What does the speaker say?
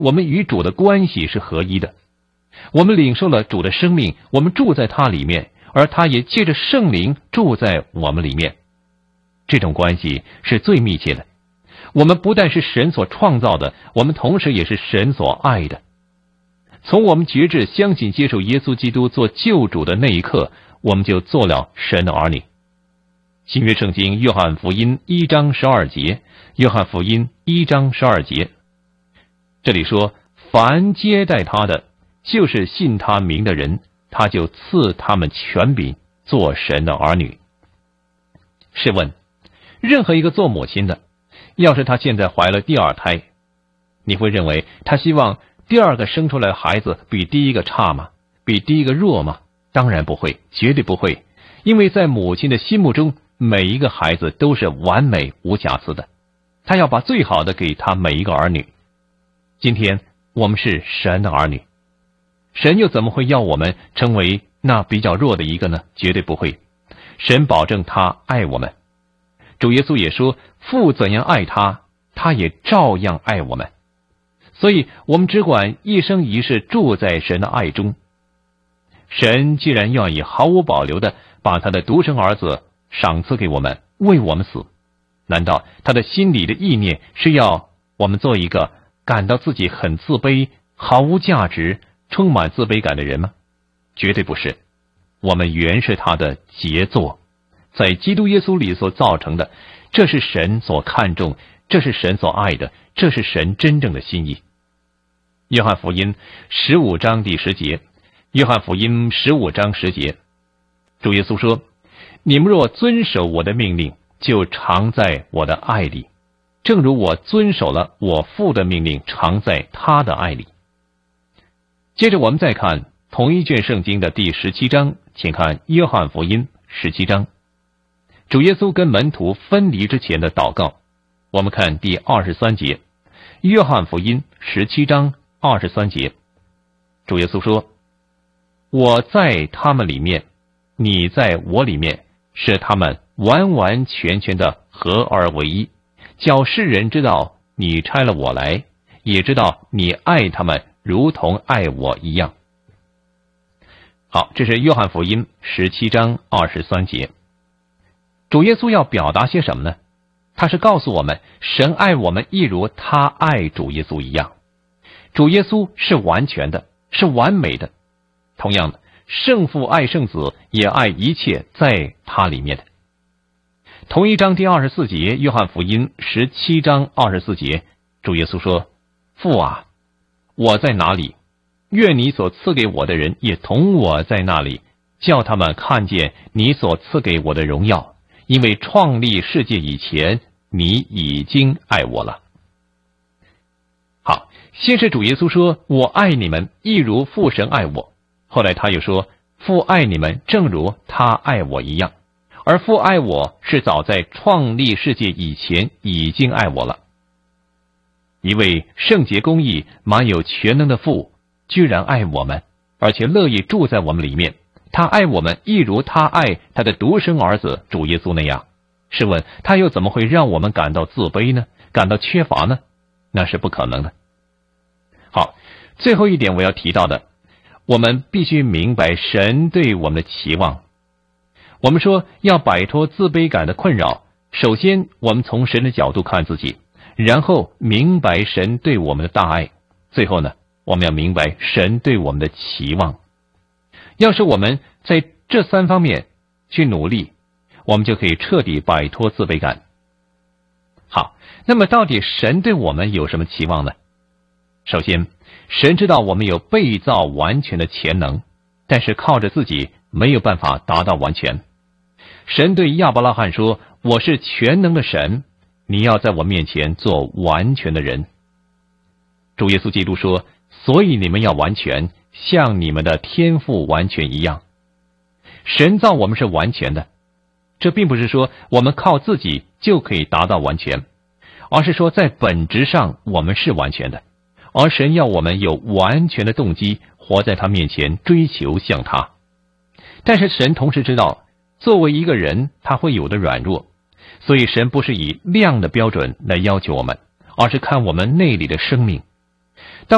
我们与主的关系是合一的。我们领受了主的生命，我们住在他里面，而他也借着圣灵住在我们里面。这种关系是最密切的。我们不但是神所创造的，我们同时也是神所爱的。从我们决志相信接受耶稣基督做救主的那一刻，我们就做了神的儿女。新约圣经约翰福音1章12节，约翰福音1章12节，这里说，凡接待他的，就是信他名的人，他就赐他们权柄做神的儿女。试问，任何一个做母亲的，要是他现在怀了第二胎，你会认为他希望第二个生出来的孩子比第一个差吗？比第一个弱吗？当然不会，绝对不会。因为在母亲的心目中，每一个孩子都是完美无瑕疵的，他要把最好的给他每一个儿女。今天我们是神的儿女，神又怎么会要我们成为那比较弱的一个呢？绝对不会。神保证他爱我们。主耶稣也说，父怎样爱他，他也照样爱我们。所以我们只管一生一世住在神的爱中。神既然愿意毫无保留地把他的独生儿子赏赐给我们，为我们死，难道他的心里的意念是要我们做一个感到自己很自卑、毫无价值、充满自卑感的人吗？绝对不是。我们原是他的杰作，在基督耶稣里所造成的，这是神所看重，这是神所爱的，这是神真正的心意。约翰福音15章第10节，约翰福音15章10节，主耶稣说，你们若遵守我的命令，就常在我的爱里，正如我遵守了我父的命令，常在他的爱里。接着我们再看同一卷圣经的第17章，请看约翰福音17章，主耶稣跟门徒分离之前的祷告。我们看第23节，约翰福音17章23节，主耶稣说，我在他们里面，你在我里面，使他们完完全全的合而为一，叫世人知道你差了我来，也知道你爱他们如同爱我一样。好，这是约翰福音17章23节。主耶稣要表达些什么呢？他是告诉我们，神爱我们一如他爱主耶稣一样。主耶稣是完全的，是完美的。同样的，圣父爱圣子，也爱一切在他里面的。同一章第24节，约翰福音17章24节，主耶稣说，父啊，我在哪里？愿你所赐给我的人也同我在那里，叫他们看见你所赐给我的荣耀，因为创立世界以前，你已经爱我了。好，先是主耶稣说，我爱你们，一如父神爱我。后来他又说，父爱你们，正如他爱我一样。而父爱我是早在创立世界以前已经爱我了。一位圣洁公义、满有全能的父，居然爱我们，而且乐意住在我们里面。他爱我们，一如他爱他的独生儿子主耶稣那样。试问，他又怎么会让我们感到自卑呢？感到缺乏呢？那是不可能的。好，最后一点我要提到的，我们必须明白神对我们的期望。我们说要摆脱自卑感的困扰，首先我们从神的角度看自己，然后明白神对我们的大爱，最后呢，我们要明白神对我们的期望。要是我们在这3方面去努力，我们就可以彻底摆脱自卑感。好，那么到底神对我们有什么期望呢？首先，神知道我们有被造完全的潜能，但是靠着自己没有办法达到完全。神对亚伯拉罕说，我是全能的神，你要在我面前做完全的人。主耶稣基督说，所以你们要完全，像你们的天父完全一样。神造我们是完全的，这并不是说我们靠自己就可以达到完全，而是说在本质上我们是完全的，而神要我们有完全的动机，活在他面前，追求像他。但是神同时知道，作为一个人他会有的软弱，所以神不是以量的标准来要求我们，而是看我们内里的生命。